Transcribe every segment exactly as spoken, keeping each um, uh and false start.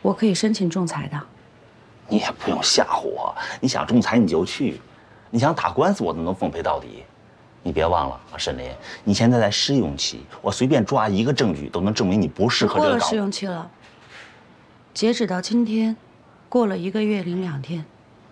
我可以申请仲裁的。 你也不用吓唬我，你想仲裁你就去，你想打官司我都能奉陪到底。你别忘了啊，沈林，你现在在试用期，我随便抓一个证据都能证明你不适合这个岗位。 过了试用期了，截止到今天，过了一个月零两天。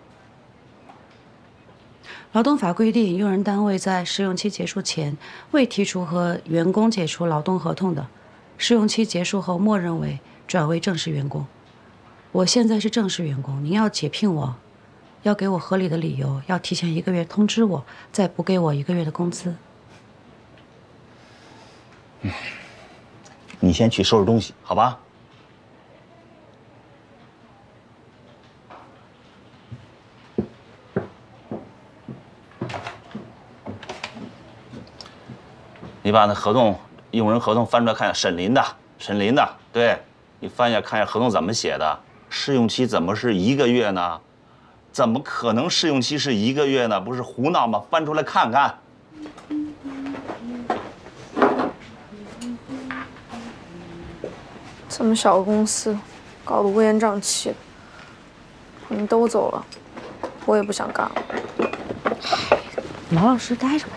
劳动法规定，用人单位在试用期结束前未提出和员工解除劳动合同的，试用期结束后默认为转为正式员工。我现在是正式员工，您要解聘我，要给我合理的理由，要提前一个月通知我，再补给我一个月的工资。 嗯，你先去收拾东西，好吧？你把那合同，用人合同翻出来看一下，沈林的，沈林的，对，你翻一下看一下合同怎么写的。试用期怎么是一个月呢？怎么可能试用期是一个月呢？不是胡闹吗？翻出来看看。 这么小个公司，搞得乌烟瘴气的。你们都走了，我也不想干了。 老老实实待着吧。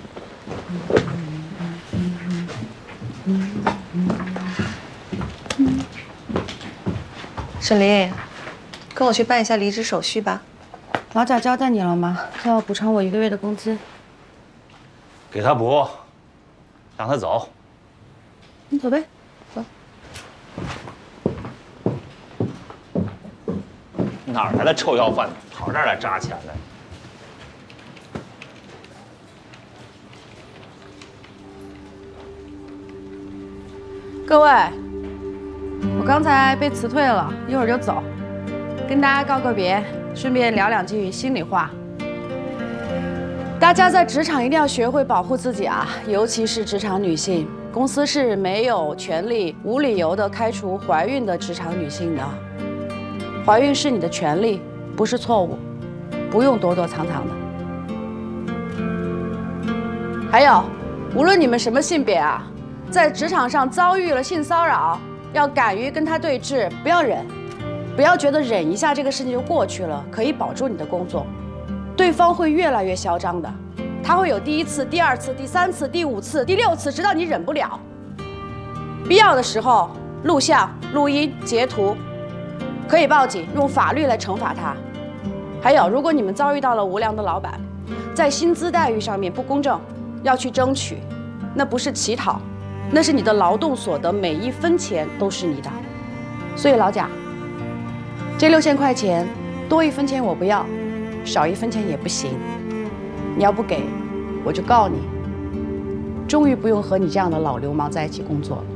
沈林，跟我去办一下离职手续吧。 老贾交代你了吗？他要补偿我一个月的工资。 给他补，让他走。 你走呗，走。 哪儿来的臭要饭，跑这儿来扎钱来？ 各位，我刚才被辞退了，一会儿就走，跟大家告个别，顺便聊两句心里话。大家在职场一定要学会保护自己啊，尤其是职场女性，公司是没有权利无理由的开除怀孕的职场女性的。怀孕是你的权利，不是错误，不用躲躲藏藏的。还有，无论你们什么性别啊，在职场上遭遇了性骚扰，要敢于跟他对峙，不要忍，不要觉得忍一下这个事情就过去了，可以保住你的工作。对方会越来越嚣张的，他会有第一次、第二次、第三次、第五次、第六次，直到你忍不了。必要的时候，录像、录音、截图，可以报警，用法律来惩罚他。还有，如果你们遭遇到了无良的老板，在薪资待遇上面不公正，要去争取，那不是乞讨，那是你的劳动所得，每一分钱都是你的。所以老贾，这六千块钱，多一分钱我不要，少一分钱也不行。你要不给，我就告你。终于不用和你这样的老流氓在一起工作了。